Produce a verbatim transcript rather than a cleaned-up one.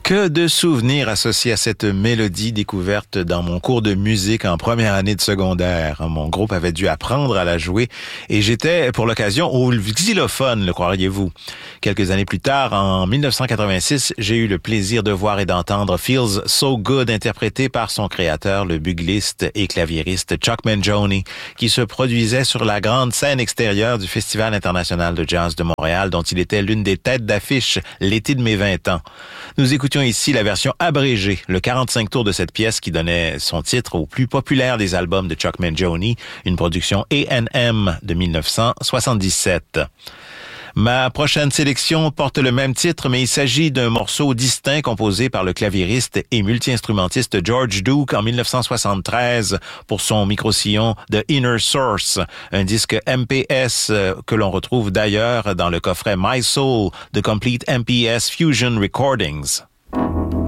Que de souvenirs associés à cette mélodie découverte dans mon cours de musique en première année de secondaire. Mon groupe avait dû apprendre à la jouer et j'étais pour l'occasion au xylophone, le croiriez-vous. Quelques années plus tard, en dix-neuf cent quatre-vingt-six, j'ai eu le plaisir de voir et d'entendre Feels So Good interprété par son créateur, le bugliste et claviériste Chuck Mangione, qui se produisait sur la grande scène extérieure du Festival international de jazz de Montréal, dont il était l'une des têtes d'affiche l'été de mes vingt ans. Nous écoutions ici la version abrégée, le quarante-cinq tours de cette pièce qui donnait son titre au plus populaire des albums de Chuck Mangione, une production A and M de dix-neuf cent soixante-dix-sept. Ma prochaine sélection porte le même titre, mais il s'agit d'un morceau distinct composé par le claviériste et multi-instrumentiste George Duke en dix-neuf cent soixante-treize pour son micro-sillon The Inner Source, un disque M P S que l'on retrouve d'ailleurs dans le coffret My Soul de Complete M P S Fusion Recordings.